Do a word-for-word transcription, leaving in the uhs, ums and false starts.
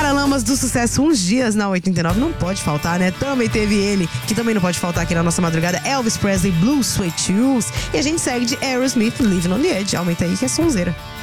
Paralamas do Sucesso, uns dias na oitenta e nove, não pode faltar, né? Também teve ele, que também não pode faltar aqui na nossa madrugada, Elvis Presley, Blue Suede Shoes. E a gente segue de Aerosmith, Living on the Edge. Aumenta aí que é sonzeira.